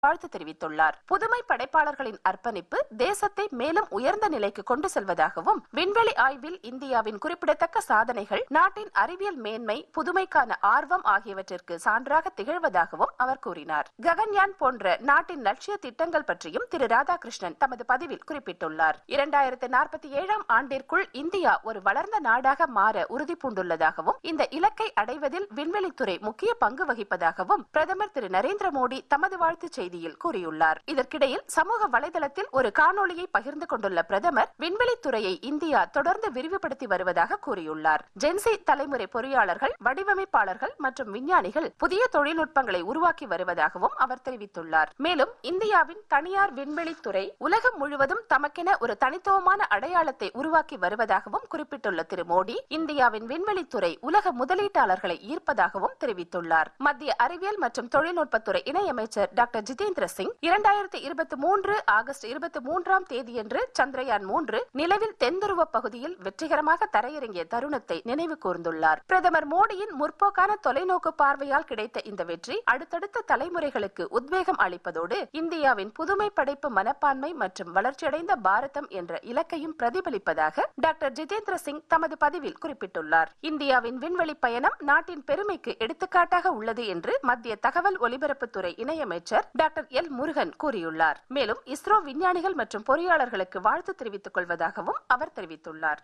வாழ்த்து தெரிவித்துள்ளார். புதுமை படைப்பாளர்களின் அர்ப்பணிப்பு தேசத்தை மேலும் உயர்ந்த நிலைக்கு கொண்டு செல்வதாகவும், விண்வெளி ஆய்வில் இந்தியாவின் குறிப்பிடத்தக்க சாதனைகள் நாட்டின் அறிவியல் மேன்மை, புதுமைக்கான ஆர்வம் ஆகியவற்றிற்கு சான்றாக திகழ்வதாகவும் அவர் கூறினார். ககன்யான் போன்ற நாட்டின் லட்சிய திட்டங்கள் பற்றியும் திரு ராதாகிருஷ்ணன் தமது பதிவில் குறிப்பிட்டுள்ளார். 2047 ஆண்டிற்குள் இந்தியா ஒரு வளர்ந்த நாடாக மாற உறுதி பூண்டுள்ளதாகவும், இந்த இலக்கை அடைவதில் விண்வெளித்துறை முக்கிய பங்கு வகிப்பதாகவும் பிரதமர் திரு நரேந்திர மோடி தமது வாழ்த்து செய்தியில் கூறியுள்ளார். இதற்கிடையில் சமூக வலைதளத்தில் ஒரு காணொளியை பகிர்ந்து கொண்டுள்ள பிரதமர், விண்வெளித்துறையை இந்தியா தொடர்ந்து விரிவுபடுத்தி வருவதாக கூறியுள்ளார். ஜென்சி தலைமுறை பொறியாளர்கள், வடிவமைப்பாளர்கள் மற்றும் விஞ்ஞானிகள் புதிய தொழில்நுட்பங்களை உருவாக்கி வருவதாகவும் அவர் தெரிவித்துள்ளார். மேலும் இந்தியாவின் தனியார் விண்வெளித்துறை உலகம் முழுவதும் தமக்கென ஒரு தனித்துவமான அடையாளத்தை உருவாக்கி வருவதாகவும் குறிப்பிட்டுள்ள திரு மோடி, இந்தியாவின் விண்வெளித்துறை உலக முதலீட்டாளர்களை ஈர்ப்பதாகவும் தெரிவித்துள்ளார். மத்திய அறிவியல் மற்றும் தொழில்நுட்பத்துறை இணையமைச்சர் டாக்டர் ஜிதேந்திர சிங் 2023 ஆகஸ்ட் 23ஆம் தேதியன்று சந்திரயான் 3 நிலவில் தென்துருவ பகுதியில் வெற்றிகரமாக தரையிறங்கிய தருணத்தை நினைவு கூர்ந்துள்ளார். பிரதமர் மோடியின் முற்போக்கான தொலைநோக்கு பார்வையால் கிடைத்த இந்த வெற்றி அடுத்தடுத்த தலைமுறைகளுக்கு உத்வேகம் அளிப்பதோடு, இந்தியாவின் புதுமை படைப்பு மனப்பான்மை மற்றும் வளர்ச்சியடைந்த பாரதம் என்ற இலக்கையும் பிரதிபலிப்பதாக டாக்டர் ஜிதேந்திர சிங் தமது பதிவில் குறிப்பிட்டுள்ளார். இந்தியாவின் விண்வெளி பயணம் நாட்டின் பெருமைக்கு எடுத்துக்காட்டாக உள்ளது என்று மத்திய தகவல் ஒலிபரப்புத்துறை இணையமைச்சர் டாக்டர் எல் முருகன் கூறியுள்ளார். மேலும் இஸ்ரோ விஞ்ஞானிகள் மற்றும் பொறியாளர்களுக்கு வாழ்த்து தெரிவித்துக் கொள்வதாகவும் அவர் தெரிவித்துள்ளார்.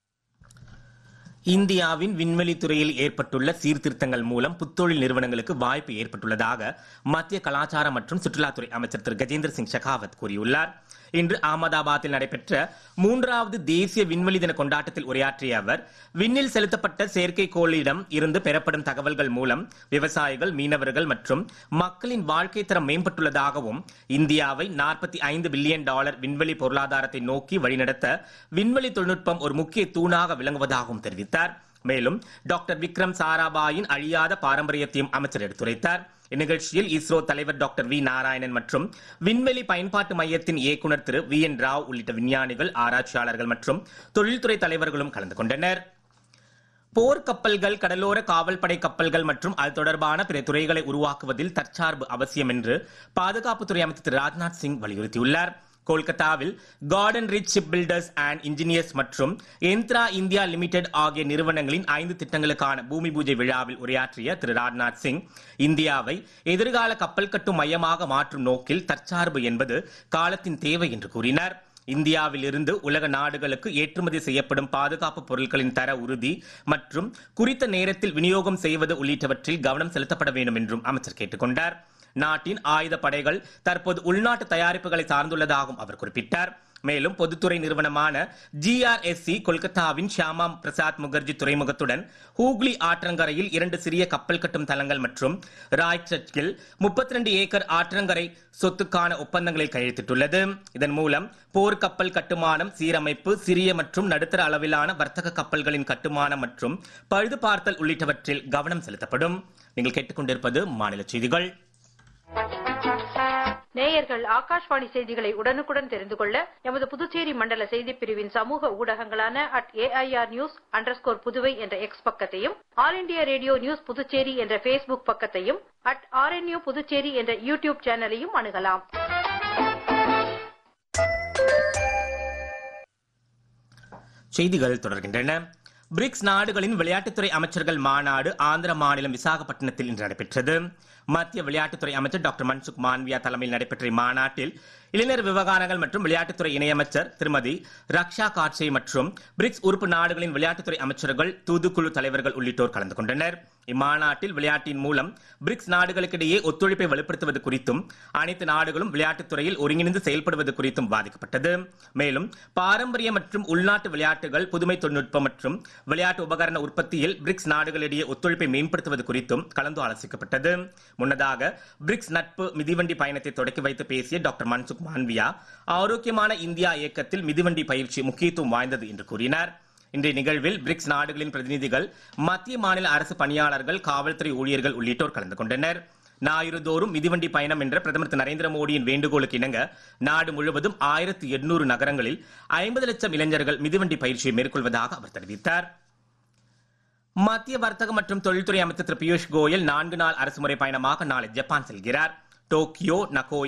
இந்தியாவின் விண்வெளி துறையில் ஏற்பட்டுள்ள சீர்திருத்தங்கள் மூலம் புத்தொழில் நிறுவனங்களுக்கு வாய்ப்பு ஏற்பட்டுள்ளதாக மத்திய கலாச்சார மற்றும் சுற்றுலாத்துறை அமைச்சர் திரு கஜேந்திர சிங் ஷெகாவத் கூறியுள்ளார். இன்று அகமதாபாத்தில் நடைபெற்ற 3வது தேசிய விண்வெளி தின கொண்டாட்டத்தில் உரையாற்றிய அவர், விண்ணில் செலுத்தப்பட்ட செயற்கைக்கோளிடம் இருந்து பெறப்படும் தகவல்கள் மூலம் விவசாயிகள், மீனவர்கள் மற்றும் மக்களின் வாழ்க்கை தரம் மேம்பட்டுள்ளதாகவும், இந்தியாவை $45 பில்லியன் விண்வெளி பொருளாதாரத்தை நோக்கி வழிநடத்த விண்வெளி தொழில்நுட்பம் ஒரு முக்கிய தூணாக விளங்குவதாகவும் தெரிவித்தார். மேலும் டாக்டர் விக்ரம் சாராபாயின் அழியாத பாரம்பரியத்தையும் அமைச்சர் எடுத்துரைத்தார். இந்நிகழ்ச்சியில் இஸ்ரோ தலைவர் டாக்டர் வி நாராயணன் மற்றும் விண்வெளி பயன்பாட்டு மையத்தின் இயக்குநர் திரு வி என் ராவ் உள்ளிட்ட விஞ்ஞானிகள், ஆராய்ச்சியாளர்கள் மற்றும் தொழில்துறை தலைவர்களும் கலந்து கொண்டனர். போர்க்கப்பல்கள், கடலோர காவல்படை கப்பல்கள் மற்றும் அது தொடர்பான பிற துறைகளை உருவாக்குவதில் தற்சார்பு அவசியம் என்று பாதுகாப்புத்துறை அமைச்சர் திரு ராஜ்நாத் சிங் வலியுறுத்தியுள்ளார். கொல்கத்தாவில் garden rich ship filters and engineers மற்றும் என்த்ரா இந்தியா லிமிடெட் ஆகிய நிறுவனங்களின் 5 திட்டங்களுக்கான பூமி பூஜை விழாவில் உரையாற்றிய திரு ராஜ்நாத் சிங், இந்தியாவை எதிர்கால கப்பல் கட்டும் மையமாக மாற்றும் நோக்கில் தற்சார்பு என்பது காலத்தின் தேவை என்று கூறினார். இந்தியாவில் இருந்து உலக நாடுகளுக்கு ஏற்றுமதி செய்யப்படும் பாதுகாப்பு பொருட்களின் தர உறுதி மற்றும் குறித்த நேரத்தில் விநியோகம் செய்வது உள்ளிட்டவற்றில் கவனம் செலுத்தப்பட வேண்டும் என்றும் அமைச்சர் கேட்டுக் கொண்டார். நாட்டின் ஆயுத படைகள் தற்போது உள்நாட்டு தயாரிப்புகளை சார்ந்துள்ளதாகவும் அவர் குறிப்பிட்டார். மேலும் பொதுத்துறை நிறுவனமான GRSC கொல்கத்தாவின் ஷியாமா பிரசாத் முகர்ஜி துறைமுகத்துடன் ஹூக்ளி ஆற்றங்கரையில் 2 சிறிய கப்பல் கட்டும் தளங்கள் மற்றும் ராய்சர்ச்சில் 32 ஏக்கர் ஆற்றங்கரை சொத்துக்கான ஒப்பந்தங்களில் கையெழுத்திட்டுள்ளது. இதன் மூலம் போர்க்கப்பல் கட்டுமானம், சீரமைப்பு, சிறிய மற்றும் நடுத்தர அளவிலான வர்த்தக கப்பல்களின் கட்டுமானம் மற்றும் பழுது பார்த்தல் உள்ளிட்டவற்றில் கவனம் செலுத்தப்படும். நீங்கள் கேட்டுக்கொண்டிருப்பது மாநில செய்திகள். நேயர்கள் ஆகாஷ்வாணி செய்திகளை உடனுக்குடன் தெரிந்து கொள்ள எமது புதுச்சேரி மண்டல செய்திப் பிரிவின் சமூக ஊடகங்களான @AIR_News_புதுவை என்ற எக்ஸ் பக்கத்தையும், all India radio news Puducherry என்ற பேஸ்புக் பக்கத்தையும், @RNU புதுச்சேரி என்ற யூடியூப் சேனலையும் அணுகலாம். செய்திகள் தொடர்கின்றன. பிரிக்ஸ் நாடுகளின் விளையாட்டுத்துறை அமைச்சர்கள் மாநாடு ஆந்திர மாநிலம் விசாகப்பட்டினத்தில் இன்று நடைபெற்றது. மத்திய விளையாட்டுத்துறை அமைச்சர் டாக்டர் மன்சுக் மாண்வியா தலைமையில் நடைபெற்ற இம்மாநாட்டில் இளைஞர் விவகாரங்கள் மற்றும் விளையாட்டுத்துறை இணையமைச்சர் திருமதி ரக்ஷா காட்சே மற்றும் பிரிக்ஸ் உறுப்பு நாடுகளின் விளையாட்டுத்துறை அமைச்சர்கள், தூதுக்குழு தலைவர்கள் உள்ளிட்டோர் கலந்து கொண்டனர். இம்மாநாட்டில் விளையாட்டின் மூலம் பிரிக்ஸ் நாடுகளுக்கிடையே ஒத்துழைப்பை வலுப்படுத்துவது குறித்தும், அனைத்து நாடுகளும் விளையாட்டுத்துறையில் ஒருங்கிணைந்து செயல்படுவது குறித்தும் விவாதிக்கப்பட்டது. மேலும் பாரம்பரிய மற்றும் உள்நாட்டு விளையாட்டுகள், புதுமை தொழில்நுட்பம் மற்றும் விளையாட்டு உபகரண உற்பத்தியில் பிரிக்ஸ் நாடுகளிடையே ஒத்துழைப்பை மேம்படுத்துவது குறித்தும் கலந்து ஆலோசிக்கப்பட்டது. முன்னதாக பிரிக்ஸ் நட்பு மிதிவண்டி பயணத்தை தொடக்கி வைத்து பேசிய டாக்டர் மன்சுக் மாண்வியா, ஆரோக்கியமான இந்தியா இயக்கத்தில் மிதிவண்டி பயிற்சி முக்கியத்துவம் வாய்ந்தது என்று கூறினார். இன்றைய நிகழ்வில் பிரிக்ஸ் நாடுகளின் பிரதிநிதிகள், மத்திய மாநில அரசு பணியாளர்கள், காவல்துறை ஊழியர்கள் உள்ளிட்டோர் கலந்து கொண்டனர். ஞாயிறுதோறும் மிதிவண்டி பயணம் என்ற பிரதமர் திரு நரேந்திர மோடியின் வேண்டுகோளுக்கு இணங்க நாடு முழுவதும் 1800 நகரங்களில் 50 லட்சம் இளைஞர்கள் மிதிவண்டி பயிற்சியை மேற்கொள்வதாக அவர் தெரிவித்தார். மத்திய வர்த்தக மற்றும் தொழில்துறை அமைச்சர் திரு பியூஷ் கோயல் 4 நாள் அரசுமுறை பயணமாக நாளை ஜப்பான் செல்கிறார். Tokyo, Nagoya